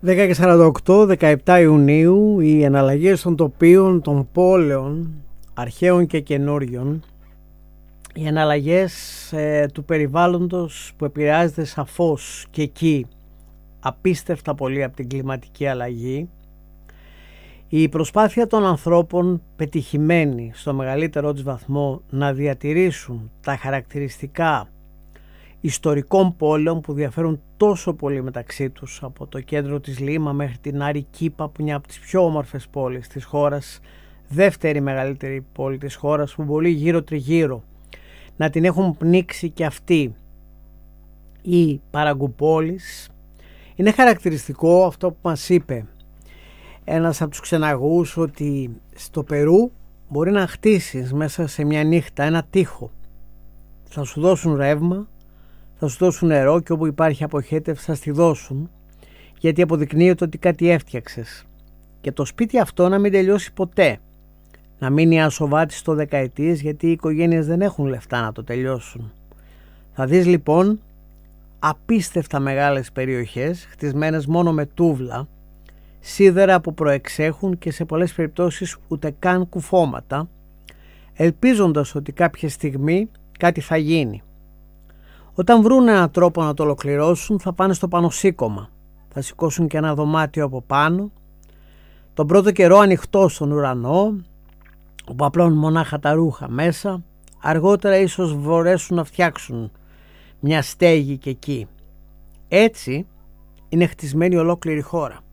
10:48, 17 Ιουνίου, οι εναλλαγές των τοπίων, των πόλεων, αρχαίων και καινούριων, οι εναλλαγές του περιβάλλοντος που επηρεάζεται σαφώς και εκεί απίστευτα πολύ από την κλιματική αλλαγή, η προσπάθεια των ανθρώπων πετυχημένη στο μεγαλύτερό της βαθμό να διατηρήσουν τα χαρακτηριστικά ιστορικών πόλεων που διαφέρουν τόσο πολύ μεταξύ τους, από το κέντρο της Λίμα μέχρι την Άρη Κήπα που είναι από τις πιο όμορφες πόλεις της χώρας, δεύτερη μεγαλύτερη πόλη της χώρας, που πολύ γύρω τριγύρω να την έχουν πνίξει και αυτοί οι παραγκουπόλεις. Είναι χαρακτηριστικό αυτό που μας είπε ένας από τους ξεναγούς, ότι στο Περού μπορεί να χτίσεις μέσα σε μια νύχτα ένα τοίχο, θα σου δώσουν ρεύμα, θα σου δώσουν νερό και όπου υπάρχει αποχέτευση θα στη δώσουν, γιατί αποδεικνύεται ότι κάτι έφτιαξες, και το σπίτι αυτό να μην τελειώσει ποτέ, να μείνει ασοβάτιστο δεκαετίες, γιατί οι οικογένειες δεν έχουν λεφτά να το τελειώσουν. Θα δεις λοιπόν απίστευτα μεγάλες περιοχές χτισμένες μόνο με τούβλα, σίδερα που προεξέχουν και σε πολλές περιπτώσεις ούτε καν κουφώματα, ελπίζοντας ότι κάποια στιγμή κάτι θα γίνει. Όταν βρουν έναν τρόπο να το ολοκληρώσουν, θα πάνε στο πάνω σήκωμα, θα σηκώσουν και ένα δωμάτιο από πάνω, τον πρώτο καιρό ανοιχτό στον ουρανό, όπου απλώνουν μονάχα τα ρούχα μέσα, αργότερα ίσως μπορέσουν να φτιάξουν μια στέγη και εκεί. Έτσι είναι χτισμένη ολόκληρη χώρα.